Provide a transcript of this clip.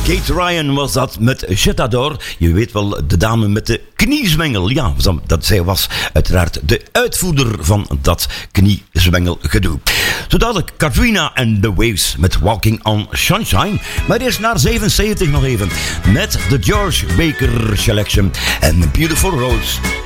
Kate Ryan was dat met Jetador. Je weet wel, de dame met de kniezwengel. Ja, zij was uiteraard de uitvoerder van dat kniezwengelgedoe. Zo dadelijk Katrina and the Waves met Walking on Sunshine. Maar eerst naar 77 nog even. Met de George Baker Selection en Beautiful Roads.